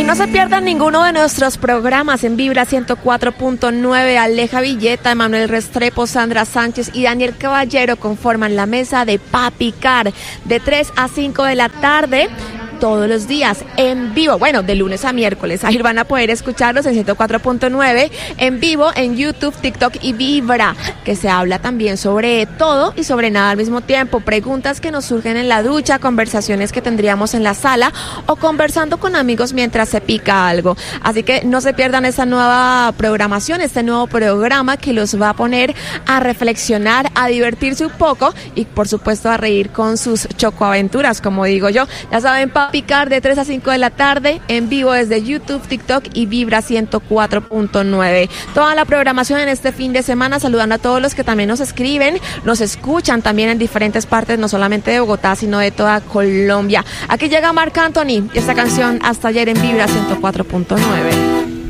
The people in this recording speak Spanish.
no se pierdan ninguno de nuestros programas en Vibra 104.9. Aleja Villeta, Emanuel Restrepo, Sandra Sánchez y Daniel Caballero conforman la mesa de Papicar de 3 a 5 de la tarde. Todos los días en vivo, bueno, de lunes a miércoles. Ahí van a poder escucharlos en 104.9 en vivo en YouTube, TikTok y Vibra, que se habla también sobre todo y sobre nada al mismo tiempo. Preguntas que nos surgen en la ducha, conversaciones que tendríamos en la sala o conversando con amigos mientras se pica algo. Así que no se pierdan esta nueva programación, este nuevo programa que los va a poner a reflexionar, a divertirse un poco y por supuesto a reír con sus chocoaventuras, como digo yo. Ya saben, Papicar de 3 a 5 de la tarde en vivo desde YouTube, TikTok y Vibra 104.9. Toda la programación en este fin de semana, saludando a todos los que también nos escriben, nos escuchan también en diferentes partes, no solamente de Bogotá, sino de toda Colombia. Aquí llega Marc Anthony y esta canción Hasta Ayer en Vibra 104.9.